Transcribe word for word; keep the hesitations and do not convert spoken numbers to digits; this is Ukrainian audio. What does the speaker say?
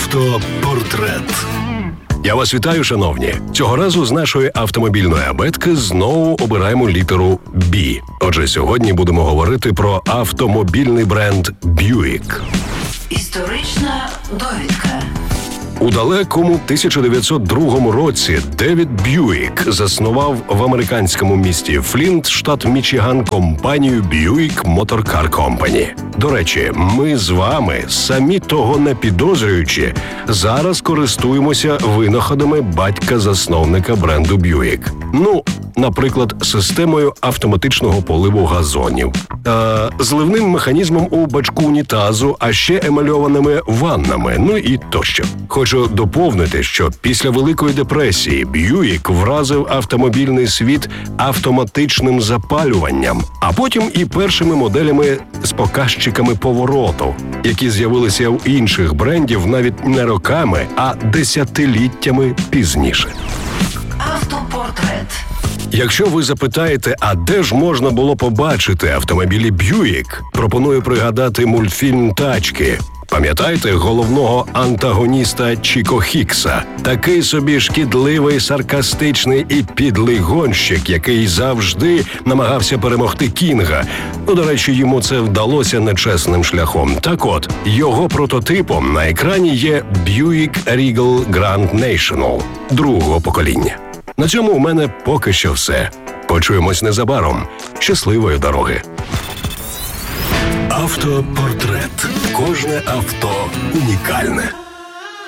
Автопортрет. Я вас вітаю, шановні. Цього разу з нашої автомобільної абетки знову обираємо літеру «Бі». Отже, сьогодні будемо говорити про автомобільний бренд Buick. Історична довідка. У далекому тисяча дев'ятсот другому році Девід Б'юїк заснував в американському місті Флінт, штат Мічиган, компанію Buick Motor Car Company. До речі, ми з вами, самі того не підозрюючи, зараз користуємося винаходами батька-засновника бренду Buick. Ну, наприклад, системою автоматичного поливу газонів, е, зливним механізмом у бачку унітазу, а ще емальованими ваннами, ну і тощо. Хочу доповнити, що після Великої депресії Buick вразив автомобільний світ автоматичним запалюванням, а потім і першими моделями з показчиками повороту, які з'явилися у інших брендів навіть не роками, а десятиліттями пізніше. Автопортрет. Якщо ви запитаєте, а де ж можна було побачити автомобілі Buick, пропоную пригадати мультфільм «Тачки». Пам'ятаєте головного антагоніста Чіко Хікса? Такий собі шкідливий, саркастичний і підлий гонщик, який завжди намагався перемогти Кінга. Ну, до речі, йому це вдалося нечесним шляхом. Так от, його прототипом на екрані є Buick Regal Grand National другого покоління. На цьому у мене поки що все. Почуємось незабаром. Щасливої дороги! Автопортрет. Кожне авто унікальне.